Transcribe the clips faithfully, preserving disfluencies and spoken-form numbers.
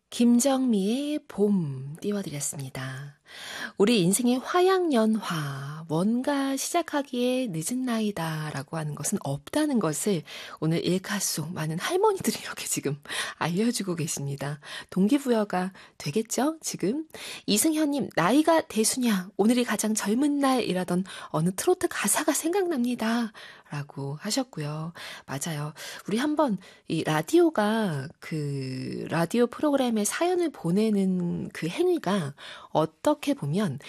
김정미의 봄 띄워드렸습니다. 우리 인생의 화양연화, 뭔가 시작하기에 늦은 나이다 라고 하는 것은 없다는 것을 오늘 일카 속 많은 할머니들이 이렇게 지금 알려주고 계십니다. 동기부여가 되겠죠, 지금? 이승현님, 나이가 대수냐, 오늘이 가장 젊은 날이라던 어느 트로트 가사가 생각납니다. 라고 하셨고요. 맞아요. 우리 한번 이 라디오가 그 라디오 프로그램에 사연을 보내는 그 행위가 어떻게 보면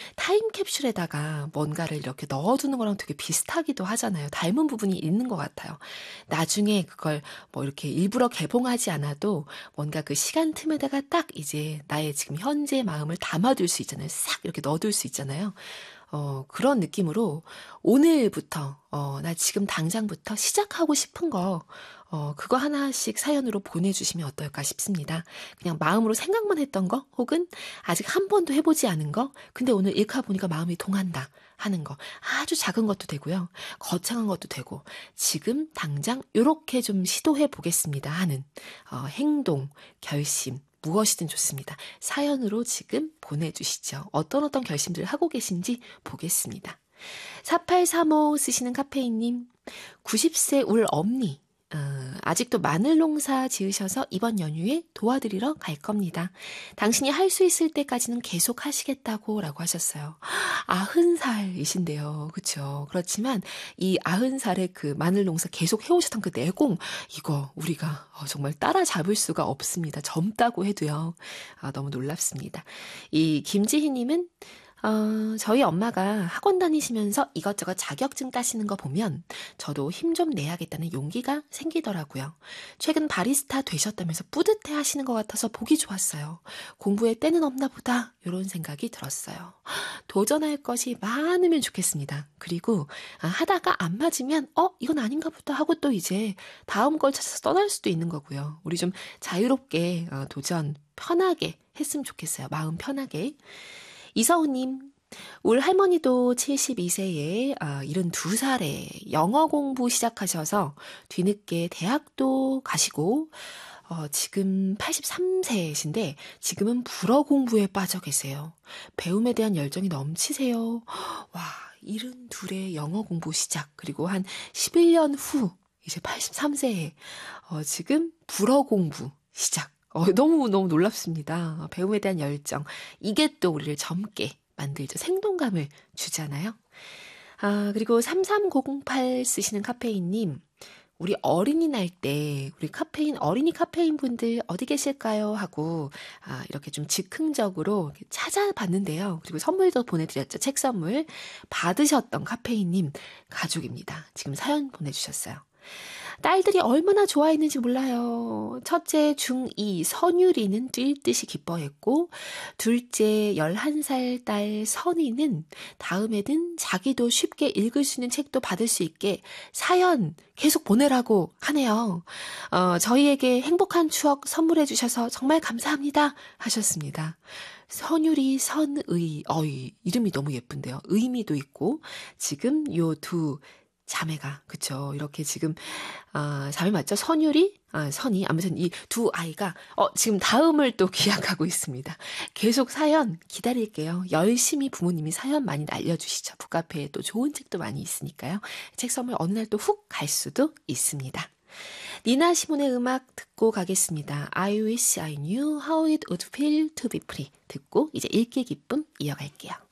타임캡슐에다가 뭔가를 이렇게 넣어두는 거랑 되게 비슷하기도 하잖아요. 닮은 부분이 있는 것 같아요. 나중에 그걸 뭐 이렇게 일부러 개봉하지 않아도 뭔가 그 시간 틈에다가 딱 이제 나의 지금 현재 마음을 담아둘 수 있잖아요. 싹 이렇게 넣어둘 수 있잖아요. 어, 그런 느낌으로 오늘부터, 어, 나 지금 당장부터 시작하고 싶은 거, 어, 그거 하나씩 사연으로 보내주시면 어떨까 싶습니다. 그냥 마음으로 생각만 했던 거, 혹은 아직 한 번도 해보지 않은 거, 근데 오늘 읽다 보니까 마음이 동한다 하는 거, 아주 작은 것도 되고요. 거창한 것도 되고, 지금 당장 요렇게 좀 시도해 보겠습니다 하는, 어, 행동, 결심, 무엇이든 좋습니다. 사연으로 지금 보내주시죠. 어떤 어떤 결심들을 하고 계신지 보겠습니다. 사팔삼오 쓰시는 카페인님, 구십 세 울 엄니. 어, 아직도 마늘 농사 지으셔서 이번 연휴에 도와드리러 갈 겁니다. 당신이 할 수 있을 때까지는 계속 하시겠다고 라고 하셨어요. 아흔 살이신데요. 그쵸? 그렇지만 이 아흔 살의 그 마늘 농사 계속 해오셨던 그 내공, 이거 우리가 어, 정말 따라잡을 수가 없습니다. 젊다고 해도요. 아, 너무 놀랍습니다. 이 김지희님은 어, 저희 엄마가 학원 다니시면서 이것저것 자격증 따시는 거 보면 저도 힘 좀 내야겠다는 용기가 생기더라고요. 최근 바리스타 되셨다면서 뿌듯해 하시는 것 같아서 보기 좋았어요. 공부에 때는 없나 보다 이런 생각이 들었어요. 도전할 것이 많으면 좋겠습니다. 그리고 하다가 안 맞으면 어? 이건 아닌가 보다 하고 또 이제 다음 걸 찾아서 떠날 수도 있는 거고요. 우리 좀 자유롭게 도전 편하게 했으면 좋겠어요. 마음 편하게. 이서우님, 울 할머니도 칠십이 세에 아, 칠십이 살에 영어 공부 시작하셔서 뒤늦게 대학도 가시고 어, 지금 팔십삼 세이신데 지금은 불어 공부에 빠져 계세요. 배움에 대한 열정이 넘치세요. 와, 칠십이에 영어 공부 시작, 그리고 한 십일 년 후 이제 팔십삼 세에 어, 지금 불어 공부 시작. 어, 너무너무 놀랍습니다. 배움에 대한 열정. 이게 또 우리를 젊게 만들죠. 생동감을 주잖아요. 아, 그리고 삼삼공팔 쓰시는 카페인님. 우리 어린이날 때 우리 카페인, 어린이 카페인 분들 어디 계실까요? 하고 아, 이렇게 좀 즉흥적으로 찾아봤는데요. 그리고 선물도 보내드렸죠. 책 선물. 받으셨던 카페인님 가족입니다. 지금 사연 보내주셨어요. 딸들이 얼마나 좋아했는지 몰라요. 첫째 중이 선율이는 뛸 듯이 기뻐했고, 둘째 열한 살 딸 선이는 다음에는 자기도 쉽게 읽을 수 있는 책도 받을 수 있게 사연 계속 보내라고 하네요. 어, 저희에게 행복한 추억 선물해 주셔서 정말 감사합니다 하셨습니다. 선율이, 선의, 어이, 이름이 너무 예쁜데요. 의미도 있고, 지금 요 두 자매가, 그쵸. 이렇게 지금, 아, 자매 맞죠? 선율이? 아, 선이. 아무튼 이 두 아이가, 어, 지금 다음을 또 기약하고 있습니다. 계속 사연 기다릴게요. 열심히 부모님이 사연 많이 날려주시죠. 북카페에 또 좋은 책도 많이 있으니까요. 책 선물 어느 날 또 훅 갈 수도 있습니다. 니나 시몬의 음악 듣고 가겠습니다. I wish I knew how it would feel to be free. 듣고 이제 읽기 기쁨 이어갈게요.